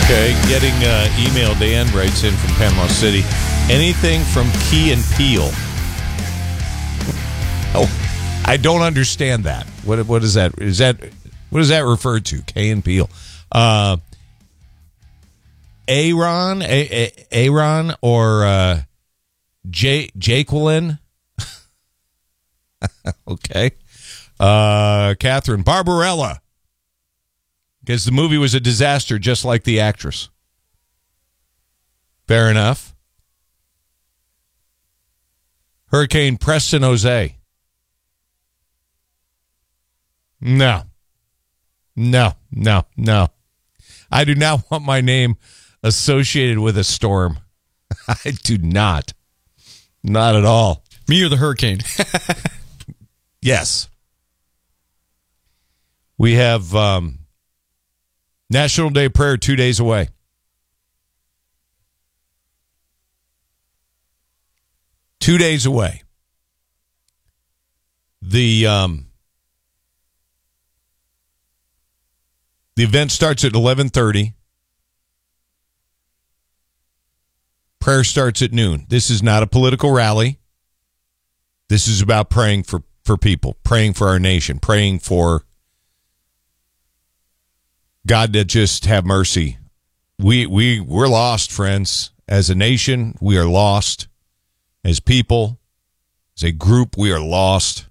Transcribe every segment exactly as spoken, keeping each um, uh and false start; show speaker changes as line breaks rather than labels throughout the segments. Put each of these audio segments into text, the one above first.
Okay, getting uh, email. Dan writes in from Panama City. Anything from Key and Peele. Oh, I don't understand that. What what is that? Is that what does that refer to? Key and Peele. Uh, Aaron, A- A- Aaron, or uh, J- Jaqueline. Okay. Uh, Catherine Barbarella. Because the movie was a disaster, just like the actress. Fair enough. Hurricane Preston Jose. No. No, no, no. I do not want my name associated with a storm. I do not. Not at all.
Me or the hurricane?
Yes. We have um, National Day of Prayer two days away. Two days away. The um, the event starts at eleven thirty. Prayer starts at noon. This is not a political rally. This is about praying for, for people, praying for our nation, praying for God to just have mercy. We we we're lost, friends. As a nation, we are lost. As people, as a group, we are lost.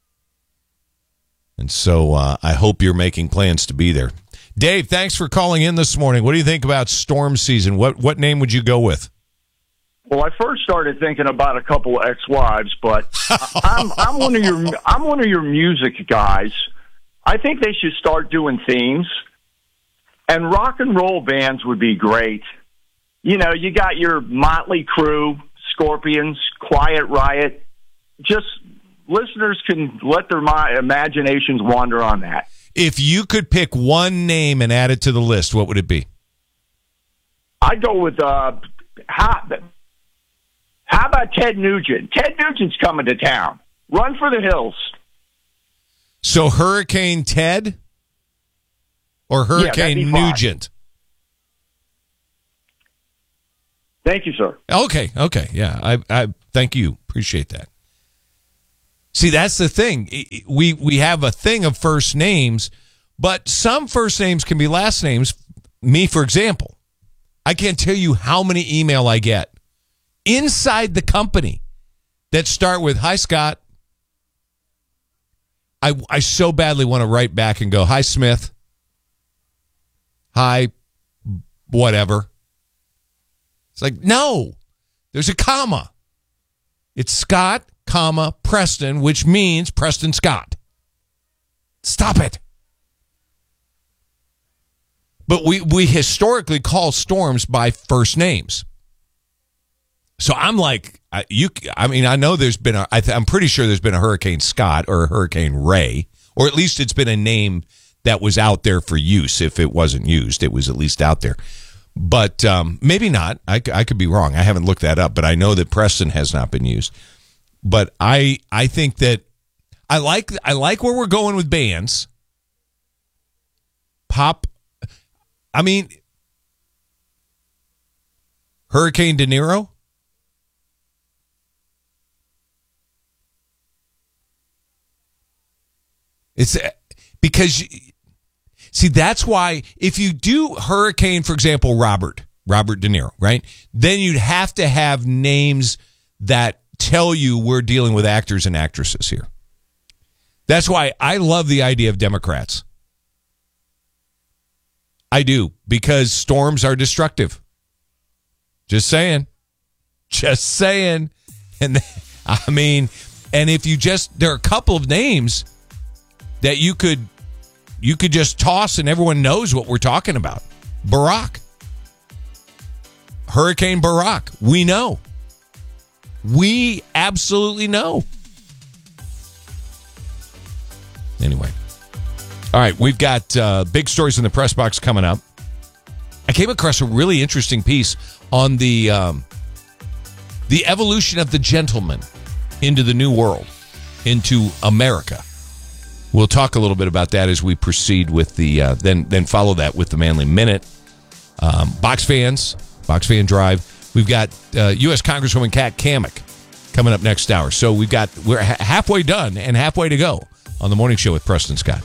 And so uh, I hope you're making plans to be there. Dave, thanks for calling in this morning. What do you think about storm season? What what name would you go with?
Well, I first started thinking about a couple of ex-wives, but I'm I'm one of your I'm one of your music guys. I think they should start doing themes, and rock and roll bands would be great. You know, you got your Motley Crue, Scorpions, Quiet Riot. Just listeners can let their my imaginations wander on that.
If you could pick one name and add it to the list, what would it be?
I'd go with uh, how, how about Ted Nugent? Ted Nugent's coming to town. Run for the hills.
So Hurricane Ted or Hurricane
yeah,
Nugent?
Thank you, sir.
Okay, okay, yeah. I, I thank you. Appreciate that. See, that's the thing. We we have a thing of first names, but some first names can be last names. Me, for example, I can't tell you how many email I get inside the company that start with, "Hi, Scott." I, I so badly want to write back and go, "Hi, Smith." "Hi, whatever." It's like, no, there's a comma. It's Scott, comma, Preston, which means Preston Scott. Stop it. But we, we historically call storms by first names. So I'm like, I, you. I mean, I know there's been a, I th- I'm pretty sure there's been a Hurricane Scott or a Hurricane Ray, or at least it's been a name that was out there for use. If it wasn't used, it was at least out there. But um, maybe not. I, I could be wrong. I haven't looked that up, but I know that Preston has not been used. But I I think that I like I like where we're going with bands. Pop. I mean, Hurricane De Niro. It's because. See, that's why if you do Hurricane, for example, Robert, Robert De Niro, right? Then you'd have to have names that tell you we're dealing with actors and actresses here. That's why I love the idea of Democrats. I do, because storms are destructive. Just saying. Just saying. And I mean, and if you just, there are a couple of names that you could You could just toss and everyone knows what we're talking about. Barack. Hurricane Barack. We know. We absolutely know. Anyway. All right, we've got uh, big stories in the press box coming up. I came across a really interesting piece on the um, the evolution of the gentleman into the new world, into America. We'll talk a little bit about that as we proceed with the, uh, then then follow that with the Manly Minute. Um, Box fans, Box Fan Drive. We've got uh, U S Congresswoman Kat Cammack coming up next hour. So we've got we're ha- halfway done and halfway to go on the morning show with Preston Scott.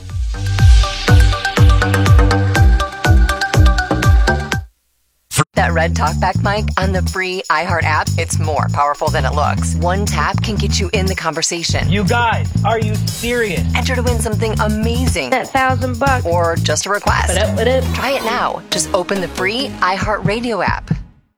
That red talkback mic on the free iHeart app, it's more powerful than it looks. One tap can get you in the conversation.
You guys, are you serious?
Enter to win something amazing.
That thousand bucks.
Or just a request.
What up, what up?
Try it now. Just open the free iHeart Radio app.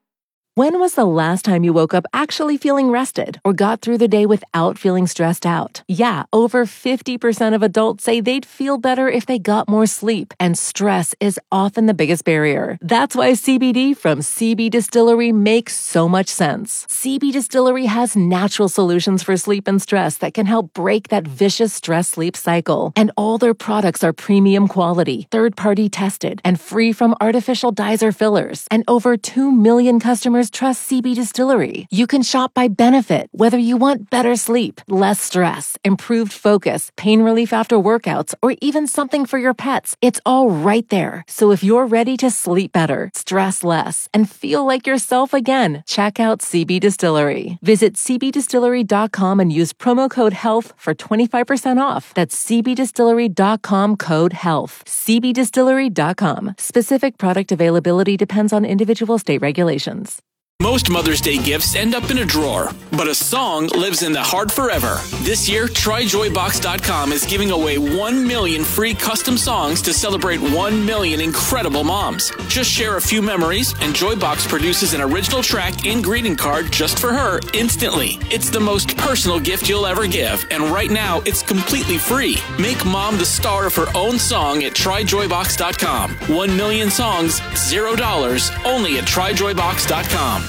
When was the last time you woke up actually feeling rested or got through the day without feeling stressed out? Yeah, over fifty percent of adults say they'd feel better if they got more sleep, and stress is often the biggest barrier. That's why C B D from C B Distillery makes so much sense. C B Distillery has natural solutions for sleep and stress that can help break that vicious stress-sleep cycle. And all their products are premium quality, third-party tested, and free from artificial dyes or fillers. And over two million customers trust C B Distillery. You can shop by benefit, whether you want better sleep, less stress, improved focus, pain relief after workouts, or even something for your pets. It's all right there. So if you're ready to sleep better, stress less, and feel like yourself again, check out C B Distillery. Visit c b distillery dot com and use promo code HEALTH for twenty-five percent off. That's c b distillery dot com code HEALTH. c b distillery dot com. Specific product availability depends on individual state regulations.
Most Mother's Day gifts end up in a drawer, but a song lives in the heart forever. This year, try joy box dot com is giving away one million free custom songs to celebrate one million incredible moms. Just share a few memories, and Joybox produces an original track and greeting card just for her instantly. It's the most personal gift you'll ever give, and right now, it's completely free. Make mom the star of her own song at try joy box dot com. One million songs, zero dollars, only at try joy box dot com.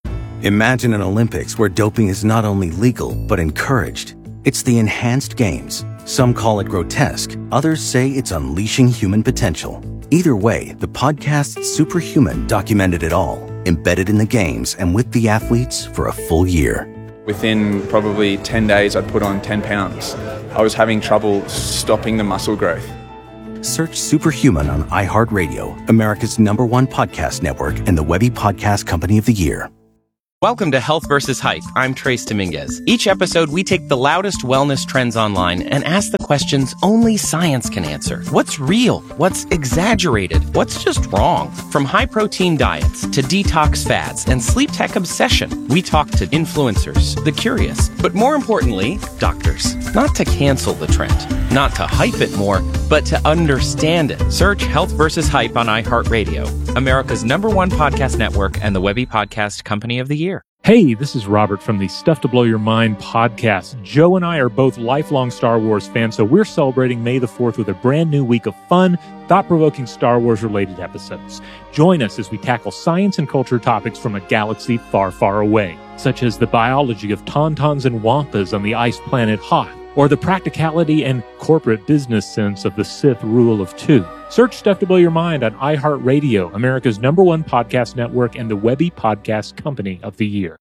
Imagine an Olympics where doping is not only legal, but encouraged. It's the Enhanced Games. Some call it grotesque. Others say it's unleashing human potential. Either way, the podcast Superhuman documented it all, embedded in the games and with the athletes for a full year.
Within probably ten days, I'd put on ten pounds. I was having trouble stopping the muscle growth.
Search Superhuman on iHeartRadio, America's number one podcast network, and the Webby Podcast Company of the Year.
Welcome to Health versus Hype. I'm Trace Dominguez. Each episode, we take the loudest wellness trends online and ask the questions only science can answer. What's real? What's exaggerated? What's just wrong? From high-protein diets to detox fads and sleep tech obsession, we talk to influencers, the curious, but more importantly, doctors. Not to cancel the trend, not to hype it more, but to understand it. Search Health versus Hype on iHeartRadio, America's number one podcast network and the Webby Podcast Company of the Year.
Hey, this is Robert from the Stuff to Blow Your Mind podcast. Joe and I are both lifelong Star Wars fans, so we're celebrating May the fourth with a brand new week of fun, thought-provoking Star Wars-related episodes. Join us as we tackle science and culture topics from a galaxy far, far away, such as the biology of tauntauns and wampas on the ice planet Hoth, or the practicality and corporate business sense of the Sith rule of two. Search Stuff to Blow Your Mind on iHeartRadio, America's number one podcast network and the Webby Podcast Company of the Year.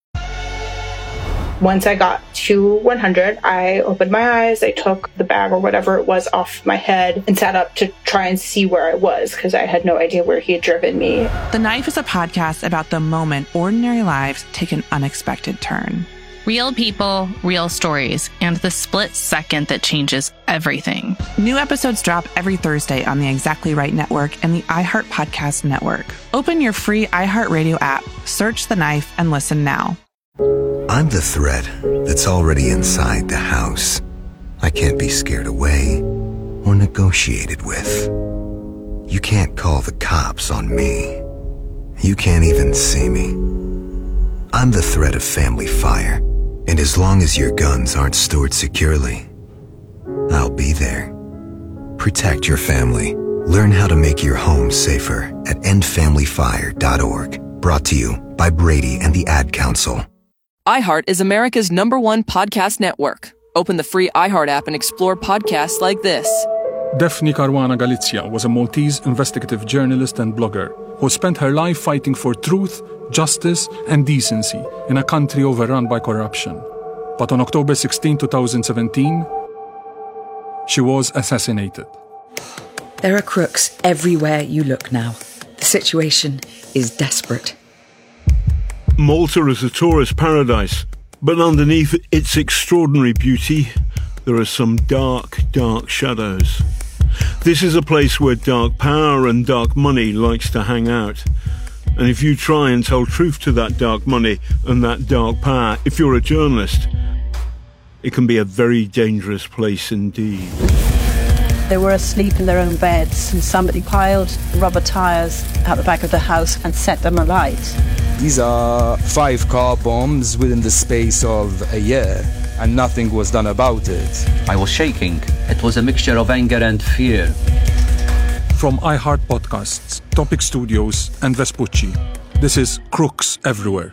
Once I got to one hundred, I opened my eyes, I took the bag or whatever it was off my head and sat up to try and see where I was because I had no idea where he had driven me.
The Knife is a podcast about the moment ordinary lives take an unexpected turn.
Real people, real stories, and the split second that changes everything.
New episodes drop every Thursday on the Exactly Right Network and the iHeart Podcast Network. Open your free iHeartRadio app, search The Knife, and listen now.
I'm the threat that's already inside the house. I can't be scared away or negotiated with. You can't call the cops on me. You can't even see me. I'm the threat of family fire. And as long as your guns aren't stored securely, I'll be there. Protect your family. Learn how to make your home safer at end family fire dot org. Brought to you by Brady and the Ad Council.
iHeart is America's number one podcast network. Open the free iHeart app and explore podcasts like this.
Daphne Caruana Galizia was a Maltese investigative journalist and blogger who spent her life fighting for truth, justice, and decency in a country overrun by corruption. But on October sixteenth, twenty seventeen, she was assassinated.
There are crooks everywhere you look now. The
situation is desperate.
Malta is a tourist paradise, but underneath its extraordinary beauty, there are some dark, dark shadows. This is a place where dark power and dark money likes to hang out. And if you try and tell truth to that dark money and that dark power, if you're a journalist, it can be a very dangerous place indeed.
They were asleep in their own beds, and somebody piled rubber tyres out the back of the house and set them alight.
These are five car bombs within the space of a year, and nothing was done about it.
I was shaking. It was a mixture of anger and fear.
From iHeart Podcasts, Topic Studios, and Vespucci, this is Crooks Everywhere.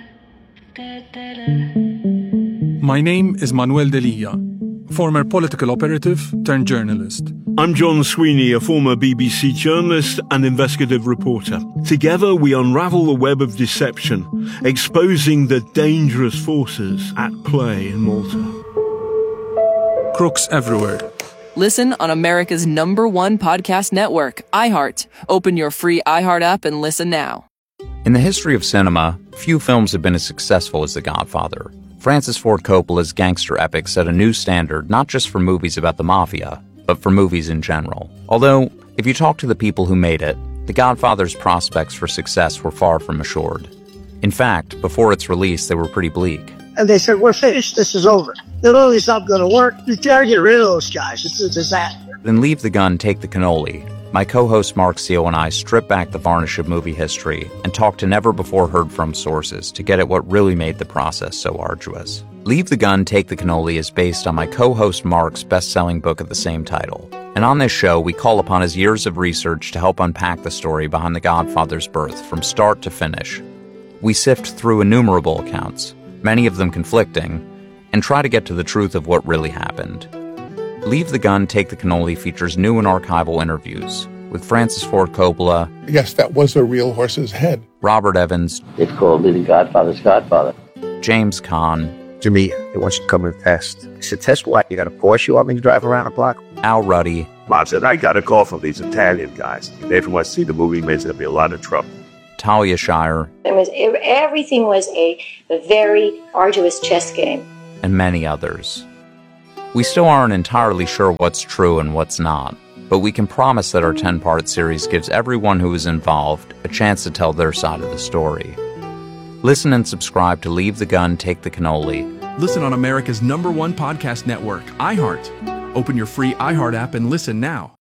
My name is Manuel Delia, former political operative turned journalist.
I'm John Sweeney, a former B B C journalist and investigative reporter. Together we unravel the web of deception, exposing the dangerous forces at play in Malta.
Crooks Everywhere.
Listen on America's number one podcast network, iHeart. Open your free iHeart app and listen now.
In the history of cinema, few films have been as successful as The Godfather. Francis Ford Coppola's gangster epic set a new standard not just for movies about the mafia, but for movies in general. Although, if you talk to the people who made it, The Godfather's prospects for success were far from assured. In fact, before its release, they were pretty bleak.
And they said, we're finished, this is over. Literally, it's not going to work. You gotta get rid of those guys. It's a disaster.
Then Leave the Gun, Take the Cannoli. My co-host Mark Seal and I strip back the varnish of movie history and talk to never-before-heard-from sources to get at what really made the process so arduous. Leave the Gun, Take the Cannoli is based on my co-host Mark's best-selling book of the same title. And on this show, we call upon his years of research to help unpack the story behind The Godfather's birth from start to finish. We sift through innumerable accounts, many of them conflicting, and try to get to the truth of what really happened. Leave the Gun, Take the Cannoli features new and archival interviews with Francis Ford Coppola.
Yes, that was a real horse's head.
Robert Evans.
It's called Living Godfather's Godfather.
James Caan.
Jimmy, they want you to come and test. I said, test what? You got a Porsche you want me to drive around the block?
Al Ruddy.
Mom said, I got a call from these Italian guys. They from West see the movie means there'll be a lot of trouble.
Talia Shire.
It was, everything was a, a very arduous chess game.
And many others. We still aren't entirely sure what's true and what's not, but we can promise that our ten-part series gives everyone who is involved a chance to tell their side of the story. Listen and subscribe to Leave the Gun, Take the Cannoli.
Listen on America's number one podcast network, iHeart. Open your free iHeart app and listen now.